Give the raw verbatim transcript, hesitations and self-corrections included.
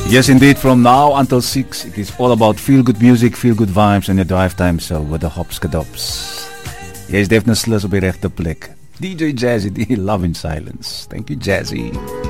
Yes, indeed. From now until six, it is all about feel-good music, feel-good vibes, and your drive time show with the Hopskadops. Jy is definitely op die regte plek. D J Jazzy D, Love in Silence. Thank you, Jazzy.